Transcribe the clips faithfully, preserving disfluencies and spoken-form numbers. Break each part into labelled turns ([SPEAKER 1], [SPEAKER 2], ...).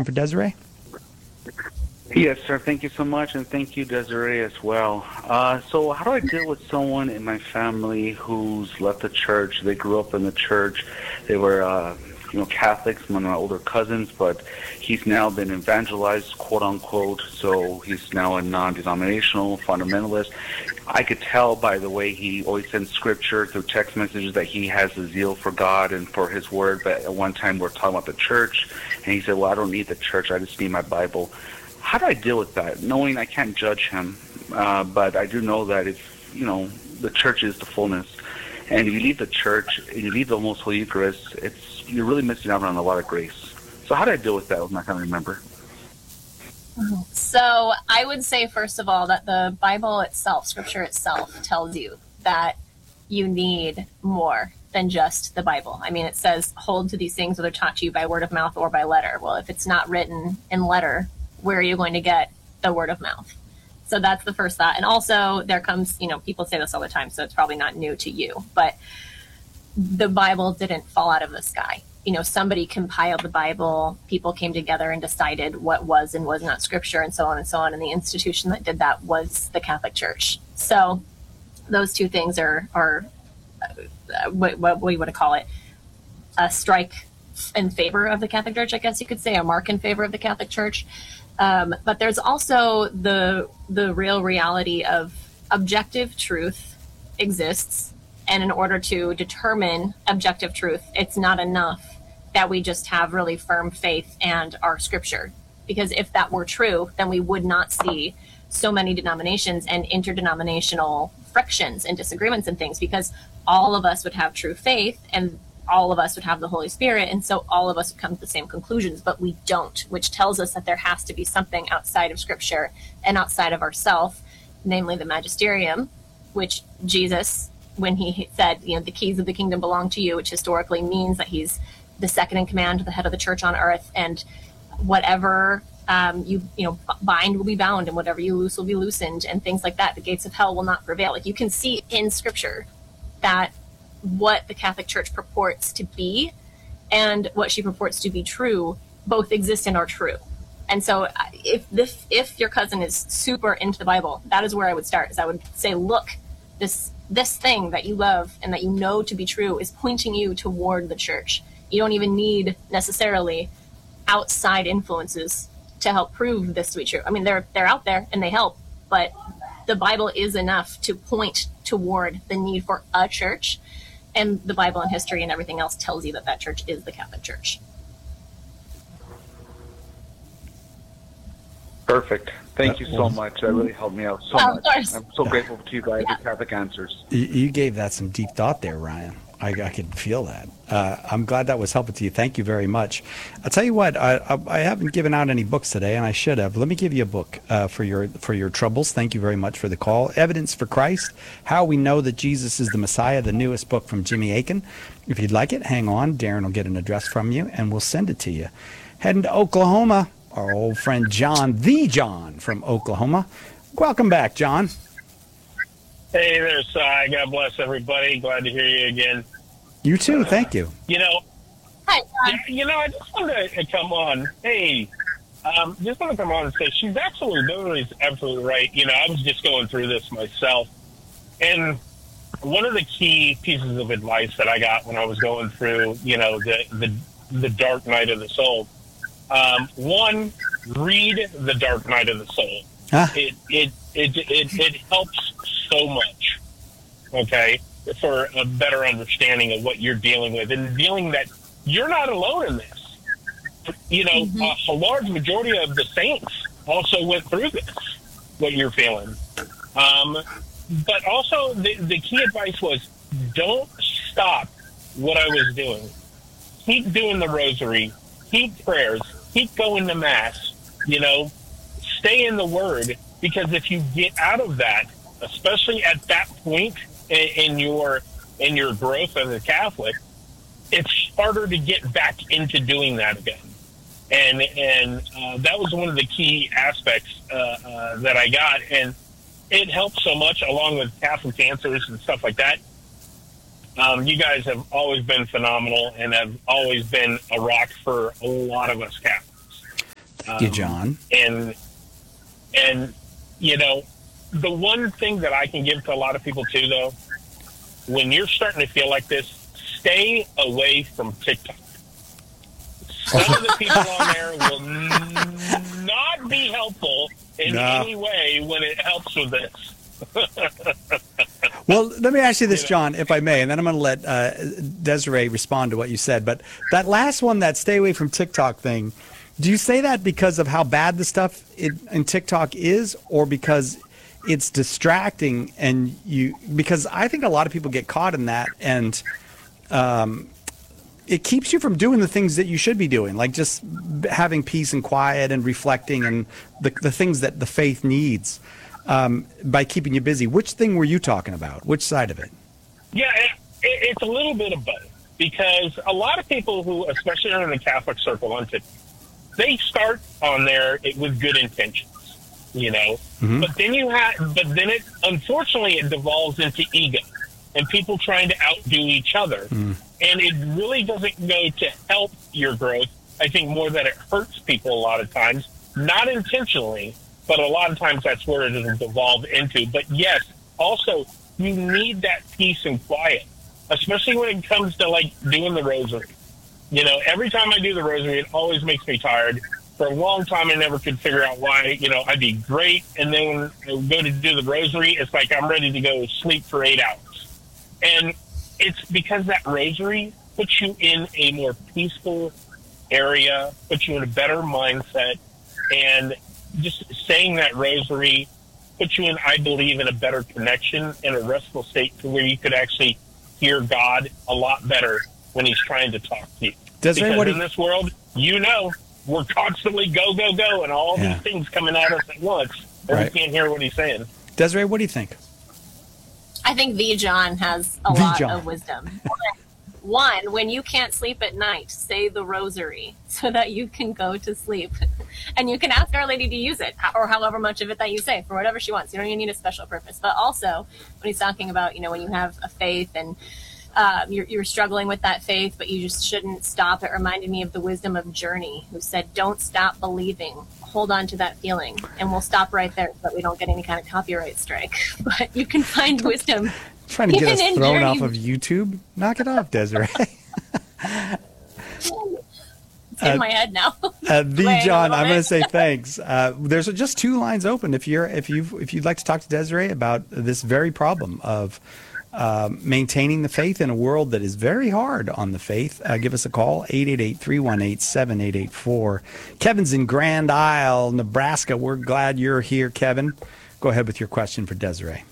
[SPEAKER 1] for Desiree?
[SPEAKER 2] Yes, sir. Thank you so much, and thank you, Desiree, as well. Uh, so how do I deal with someone in my family who's left the church? They grew up in the church. They were, uh, you know, Catholics, one of my older cousins, but he's now been evangelized, quote-unquote, so he's now a non-denominational fundamentalist. I could tell by the way he always sends scripture through text messages that he has a zeal for God and for his word, but at one time we're talking about the church, and he said, well, I don't need the church, I just need my Bible. How do I deal with that, knowing I can't judge him, uh, but I do know that if, you know, the church is the fullness, and if you leave the church, and you leave the Most Holy Eucharist, it's you're really missing out on a lot of grace. So how do I deal with that with my family member?
[SPEAKER 3] So I would say, first of all, that the Bible itself, Scripture itself, tells you that you need more than just the Bible. I mean, it says, hold to these things whether taught to you by word of mouth or by letter. Well, if it's not written in letter, where are you going to get the word of mouth? So that's the first thought. And also there comes, you know, people say this all the time, so it's probably not new to you, but the Bible didn't fall out of the sky. You know, somebody compiled the Bible, people came together and decided what was and was not scripture, and so on and so on. And the institution that did that was the Catholic Church. So those two things are, are uh, what, what we would call it, a strike in favor of the Catholic Church, I guess you could say, a mark in favor of the Catholic Church. Um, but there's also the the real reality of objective truth exists. And in order to determine objective truth, it's not enough that we just have really firm faith and our scripture. Because if that were true, then we would not see so many denominations and interdenominational frictions and disagreements and things, because all of us would have true faith and all of us would have the Holy Spirit, and so all of us would come to the same conclusions, but we don't, which tells us that there has to be something outside of Scripture and outside of ourself, namely the magisterium, which Jesus, when he said, you know, the keys of the kingdom belong to you, which historically means that he's the second in command, the head of the church on earth, and whatever um, you you know bind will be bound, and whatever you loose will be loosened, and things like that. The gates of hell will not prevail. Like, you can see in Scripture that what the Catholic Church purports to be and what she purports to be true both exist and are true. And so if this, if your cousin is super into the Bible, that is where I would start. Is I would say, look, this this thing that you love and that you know to be true is pointing you toward the church. You don't even need necessarily outside influences to help prove this to be true. I mean, they're they're out there and they help, but the Bible is enough to point toward the need for a church. And the Bible and history and everything else tells you that that church is the Catholic Church.
[SPEAKER 2] Perfect. Thank you so much. That really helped me out so
[SPEAKER 3] Oh, of
[SPEAKER 2] much.
[SPEAKER 3] course.
[SPEAKER 2] I'm so grateful to you guys
[SPEAKER 3] Yeah.
[SPEAKER 2] for Catholic Answers.
[SPEAKER 1] You, you gave that some deep thought there, Ryan. I, I could feel that. Uh, I'm glad that was helpful to you. Thank you very much. I'll tell you what, I, I, I haven't given out any books today, and I should have. Let me give you a book uh, for your for your troubles. Thank you very much for the call. Evidence for Christ, How We Know That Jesus is the Messiah, the newest book from Jimmy Akin. If you'd like it, hang on. Darren will get an address from you, and we'll send it to you. Heading to Oklahoma, our old friend John, the John from Oklahoma. Welcome back, John.
[SPEAKER 4] Hey there, Si. God bless everybody. Glad to hear you again.
[SPEAKER 1] You too. Thank you.
[SPEAKER 4] You know,
[SPEAKER 3] Hi, John.
[SPEAKER 4] you know, I just wanted to come on. Hey, um, just want to come on and say she's absolutely, Lily's absolutely right. You know, I was just going through this myself, and one of the key pieces of advice that I got when I was going through, you know, the the, the dark night of the soul. Um, one, read The Dark Night of the Soul.
[SPEAKER 1] Ah.
[SPEAKER 4] It, it it it it helps so much. Okay. For a better understanding of what you're dealing with, and dealing that you're not alone in this. You know,
[SPEAKER 3] Mm-hmm.
[SPEAKER 4] a, a large majority of the saints also went through this, what you're feeling. Um, but also, the, the key advice was, don't stop what I was doing. Keep doing the rosary, keep prayers, keep going to Mass, you know, stay in the Word, because if you get out of that, especially at that point in your in your growth as a Catholic, it's harder to get back into doing that again. And and uh, that was one of the key aspects uh, uh, that I got, and it helped so much, along with Catholic Answers and stuff like that. Um, you guys have always been phenomenal and have always been a rock for a lot of us Catholics.
[SPEAKER 1] Thank you, John.
[SPEAKER 4] And and you know, the one thing that I can give to a lot of people too, though, when you're starting to feel like this, stay away from TikTok. Some of the people on there will n- not be helpful in
[SPEAKER 1] No.
[SPEAKER 4] any way when it helps with this.
[SPEAKER 1] Well, let me ask you this,
[SPEAKER 4] You know.
[SPEAKER 1] John, if I may, and then I'm going to let uh, Desiree respond to what you said. But that last one, that stay away from TikTok thing, do you say that because of how bad the stuff in, in TikTok is, or because it's distracting and you? Because I think a lot of people get caught in that, and um, it keeps you from doing the things that you should be doing, like just having peace and quiet and reflecting and the the things that the faith needs. Um, by keeping you busy. Which thing were you talking about? Which side of it?
[SPEAKER 4] Yeah, it, it, it's a little bit of both, because a lot of people who, especially in the Catholic circle on TikTok, they start on there it, with good intentions, you know.
[SPEAKER 1] Mhm.
[SPEAKER 4] But then you have, but then it unfortunately it devolves into ego and people trying to outdo each other,
[SPEAKER 1] Mm.
[SPEAKER 4] and it really doesn't go to help your growth. I think more that it hurts people a lot of times, not intentionally. But a lot of times that's where it has evolved into. But yes, also, you need that peace and quiet, especially when it comes to, like, doing the rosary. You know, every time I do the rosary, it always makes me tired. For a long time, I never could figure out why. You know, I'd be great, and then when I go to do the rosary, it's like I'm ready to go sleep for eight hours. And it's because that rosary puts you in a more peaceful area, puts you in a better mindset, and just saying that rosary puts you in, I believe, in a better connection, in a restful state to where you could actually hear God a lot better when he's trying to talk to you.
[SPEAKER 1] Desiree,
[SPEAKER 4] because
[SPEAKER 1] what do
[SPEAKER 4] in
[SPEAKER 1] you-
[SPEAKER 4] this world, you know, we're constantly go, go, go, and all
[SPEAKER 1] Yeah.
[SPEAKER 4] these things coming at us at once, and
[SPEAKER 1] Right.
[SPEAKER 4] we can't hear what he's saying.
[SPEAKER 1] Desiree, what do you think?
[SPEAKER 3] I think the John has a
[SPEAKER 1] The
[SPEAKER 3] lot
[SPEAKER 1] John.
[SPEAKER 3] of wisdom. One, when you can't sleep at night, say the rosary so that you can go to sleep. And you can ask Our Lady to use it, or however much of it that you say, for whatever she wants. You don't even need a special purpose. But also, when he's talking about, you know, when you have a faith and um, you're, you're struggling with that faith, but you just shouldn't stop, it reminded me of the wisdom of Journey, who said, don't stop believing. Hold on to that feeling. And we'll stop right there so that we don't get any kind of copyright strike. But you can find wisdom.
[SPEAKER 1] Trying to get us
[SPEAKER 3] Even in
[SPEAKER 1] thrown
[SPEAKER 3] Journey-
[SPEAKER 1] off of YouTube? Knock it off, Desiree.
[SPEAKER 3] It's in my head now.
[SPEAKER 1] Uh, the
[SPEAKER 3] Wait a
[SPEAKER 1] John, I'm going to
[SPEAKER 3] moment.
[SPEAKER 1] say thanks. Uh, there's just two lines open if you're if you if you'd like to talk to Desiree about this very problem of uh, maintaining the faith in a world that is very hard on the faith. Uh, give us a call, eight eight eight, three one eight, seven eight eight four. Kevin's in Grand Isle, Nebraska. We're glad you're here, Kevin. Go ahead with your question for Desiree.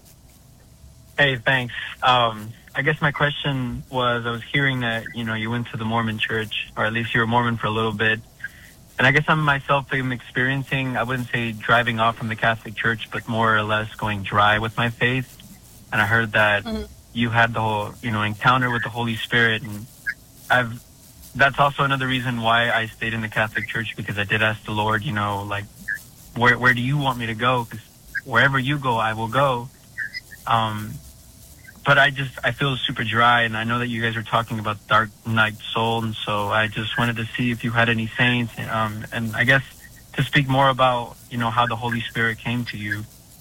[SPEAKER 5] Hey, thanks. Um, I guess my question was, I was hearing that, you know, you went to the Mormon church, or at least you were Mormon for a little bit. And I guess I'm myself am experiencing, I wouldn't say driving off from the Catholic Church, but more or less going dry with my faith. And I heard that
[SPEAKER 3] Mhm.
[SPEAKER 5] you had the whole, you know, encounter with the Holy Spirit. And I've, that's also another reason why I stayed in the Catholic Church, because I did ask the Lord, you know, like, where, where do you want me to go? Because wherever you go, I will go. Um, But I just, I feel super dry, and I know that you guys are talking about Dark Night Soul, and so I just wanted to see if you had any saints, um, and I guess to speak more about, you know, how the Holy Spirit came to you.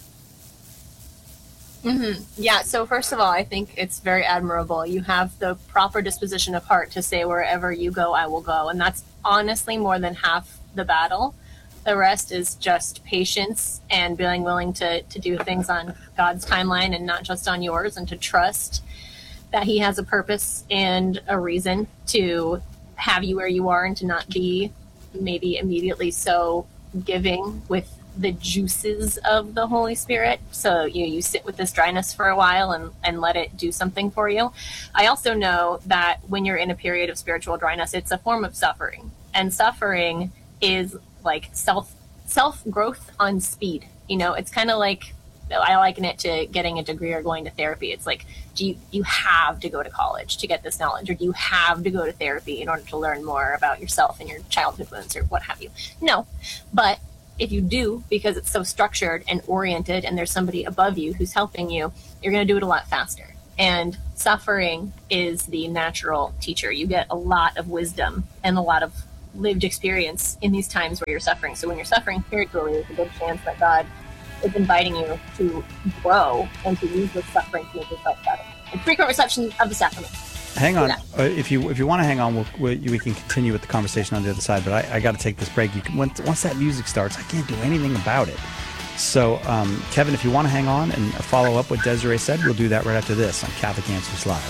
[SPEAKER 3] Mm-hmm. Yeah, so first of all, I think it's very admirable. You have the proper disposition of heart to say, wherever you go, I will go. And that's honestly more than half the battle. The rest is just patience and being willing to, to do things on God's timeline and not just on yours, and to trust that he has a purpose and a reason to have you where you are, and to not be maybe immediately so giving with the juices of the Holy Spirit. So you know, you sit with this dryness for a while and, and let it do something for you. I also know that when you're in a period of spiritual dryness, it's a form of suffering. And suffering is like self self growth on speed. You know, it's kind of like, I liken it to getting a degree or going to therapy. It's like, do you, you have to go to college to get this knowledge, or do you have to go to therapy in order to learn more about yourself and your childhood wounds or what have you? No, but if you do, because it's so structured and oriented and there's somebody above you who's helping you, you're going to do it a lot faster. And suffering is the natural teacher. You get a lot of wisdom and a lot of lived experience in these times where you're suffering. So when you're suffering spiritually, there's a good chance that God is inviting you to grow and to use this suffering to make yourself better. And frequent reception of the sacrament.
[SPEAKER 1] Hang on,
[SPEAKER 3] Yeah.
[SPEAKER 1] uh, if you if you want to hang on, we'll, we we can continue with the conversation on the other side. But I, I got to take this break. You can, once once that music starts, I can't do anything about it. So, um, Kevin, if you want to hang on and follow up what Desiree said, we'll do that right after this on Catholic Answers Live.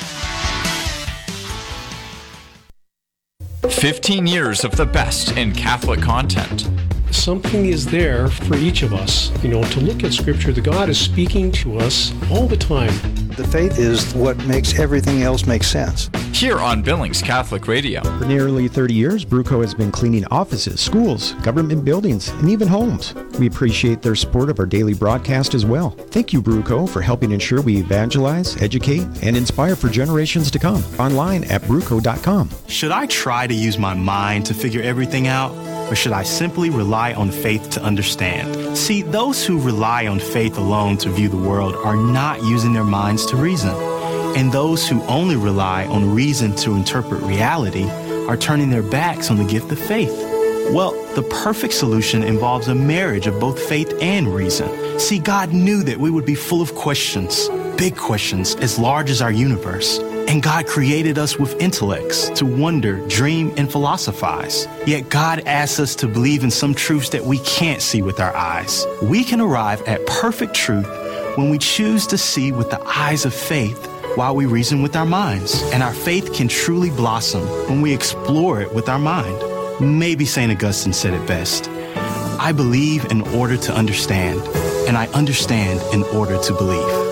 [SPEAKER 6] fifteen years of the best in Catholic content.
[SPEAKER 7] Something is there for each of us, you know, to look at Scripture. The God is speaking to us all the time.
[SPEAKER 8] The faith is what makes everything else make sense.
[SPEAKER 6] Here on Billings Catholic Radio.
[SPEAKER 9] For nearly thirty years, Bruco has been cleaning offices, schools, government buildings, and even homes. We appreciate their support of our daily broadcast as well. Thank you, Bruco, for helping ensure we evangelize, educate, and inspire for generations to come. Online at bruco dot com.
[SPEAKER 10] Should I try to use my mind to figure everything out? Or should I simply rely on faith to understand? See, those who rely on faith alone to view the world are not using their minds to reason. And those who only rely on reason to interpret reality are turning their backs on the gift of faith. Well, the perfect solution involves a marriage of both faith and reason. See, God knew that we would be full of questions, big questions as large as our universe. And God created us with intellects to wonder, dream, and philosophize. Yet God asks us to believe in some truths that we can't see with our eyes. We can arrive at perfect truth when we choose to see with the eyes of faith while we reason with our minds. And our faith can truly blossom when we explore it with our mind. Maybe Saint Augustine said it best. I believe in order to understand, and I understand in order to believe.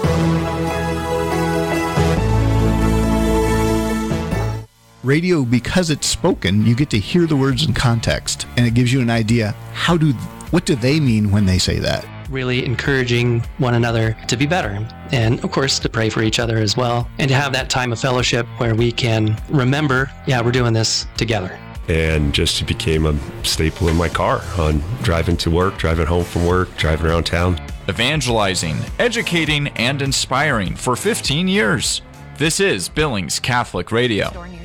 [SPEAKER 11] Radio, because it's spoken, you get to hear the words in context, and it gives you an idea, how do, what do they mean when they say that?
[SPEAKER 12] Really encouraging one another to be better, and of course to pray for each other as well, and to have that time of fellowship where we can remember, yeah, we're doing this together.
[SPEAKER 13] And just became a staple in my car on driving to work, driving home from work, driving around town.
[SPEAKER 6] Evangelizing, educating, and inspiring for fifteen years. This is Billings Catholic Radio.